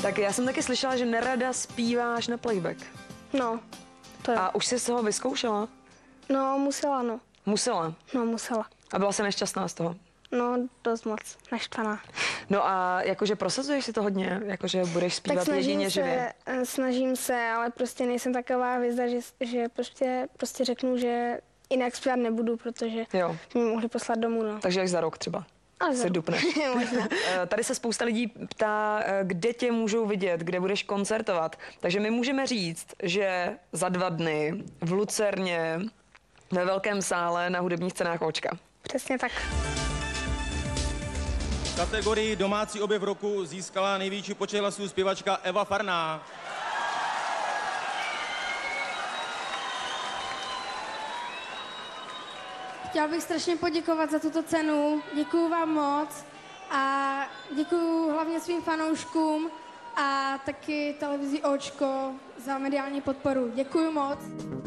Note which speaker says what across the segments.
Speaker 1: Tak já jsem taky slyšela, že nerada zpíváš na playback.
Speaker 2: No, to je.
Speaker 1: A už jsi z toho vyzkoušela?
Speaker 2: No, musela, no.
Speaker 1: Musela.
Speaker 2: No, musela.
Speaker 1: A byla jsi nešťastná z toho?
Speaker 2: No, dost moc, naštvaná.
Speaker 1: No a jakože prosazuješ si to hodně? Jakože budeš zpívat jedině živě?
Speaker 2: Snažím se, ale prostě nejsem taková hvězda, že prostě řeknu, že jinak zpívat nebudu, protože
Speaker 1: Jo.
Speaker 2: mě mohli poslat domů, no.
Speaker 1: Takže až za rok třeba.
Speaker 2: A
Speaker 1: Se dupneš. Tady se spousta lidí ptá, kde tě můžou vidět, kde budeš koncertovat. Takže my můžeme říct, že za 2 dny v Lucerně ve velkém sále na hudebních cenách Očka.
Speaker 2: Přesně tak.
Speaker 3: V kategorii domácí objev roku získala největší počet hlasů zpěvačka Eva Farná.
Speaker 4: Chtěla bych strašně poděkovat za tuto cenu. Děkuju vám moc a děkuju hlavně svým fanouškům a taky televizi Očko za mediální podporu. Děkuju moc.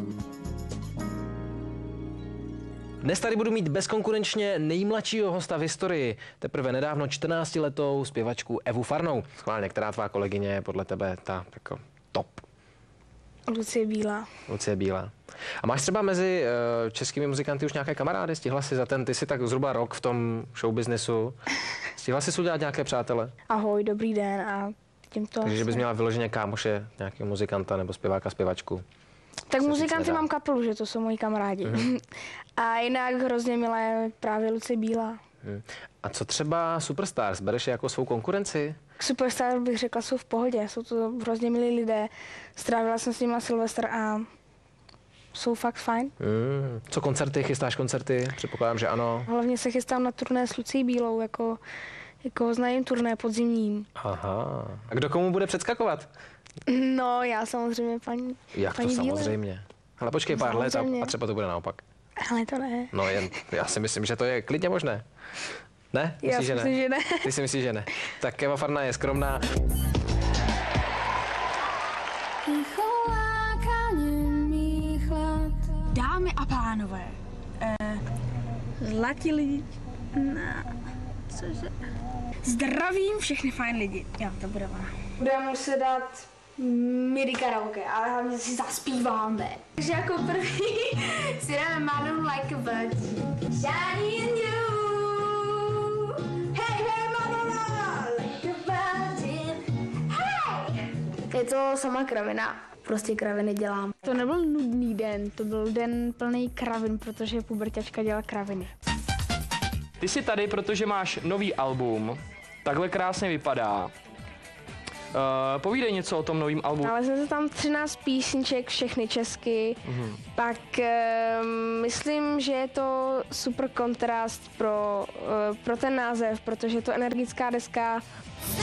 Speaker 5: Dnes tady budu mít bezkonkurenčně nejmladšího hosta v historii, teprve nedávno 14letou zpěvačku Evu Farnou. Schválně, která tvá kolegyně je podle tebe ta jako top?
Speaker 2: Lucie Bílá.
Speaker 5: Lucie Bílá. A máš třeba mezi českými muzikanty už nějaké kamarády? Stihla jsi ty jsi tak zhruba rok v tom showbiznesu. Stihla jsi udělat nějaké přátele?
Speaker 2: Ahoj, dobrý den a tímto...
Speaker 5: Takže bys měla vyloženě kámoše, nějakého muzikanta nebo zpěváka, zpěvačku?
Speaker 2: Tak
Speaker 5: se
Speaker 2: muzikanty
Speaker 5: říct nedá.
Speaker 2: mám kapelu, že to jsou moji kamarádi. A jinak hrozně milá je právě Lucie Bílá.
Speaker 5: A co třeba Superstars? Bereš je jako svou konkurenci?
Speaker 2: Superstar bych řekla, jsou v pohodě, jsou to hrozně milí lidé. Strávila jsem s nimi Silvestr a jsou fakt fajn.
Speaker 5: Co koncerty? Chystáš koncerty? Předpokládám, že ano.
Speaker 2: Hlavně se chystám na turné s Lucí Bílou, jako znajím turné podzimním.
Speaker 5: Aha. A kdo komu bude předskakovat?
Speaker 2: No, já samozřejmě paní
Speaker 5: Jak to
Speaker 2: Bílé.
Speaker 5: samozřejmě? Ale počkej pár let
Speaker 2: Samozřejmě.
Speaker 5: a třeba to bude naopak.
Speaker 2: Ale to ne.
Speaker 5: No já si myslím, že to je klidně možné. Ne?
Speaker 2: Já
Speaker 5: Myslíš,
Speaker 2: si myslím, že ne.
Speaker 5: Ty si myslíš, že ne. Tak Eva Farná je skromná.
Speaker 6: Dámy a pánové, zlatí lidi, cože? Zdravím všechny fajn lidi. Jo, to bude ona.
Speaker 2: Budeme muset dát midi karaoke, ale hlavně si zaspíváme.
Speaker 6: Takže jako první si dáme Madonna Like a Virgin. Shiny in you. Hey, hey, Madonna Like a Virgin. Hey!
Speaker 2: Je to sama kravina. Prostě kraviny dělám. To nebyl nudný den, to byl den plný kravin, protože puberťačka dělala kraviny.
Speaker 7: Ty jsi tady, protože máš nový album, takhle krásně vypadá. Povídej něco o tom novém albu.
Speaker 2: Ale jsem tam 13 písniček, všechny česky. Pak myslím, že je to super kontrast pro ten název, protože je to energická deska.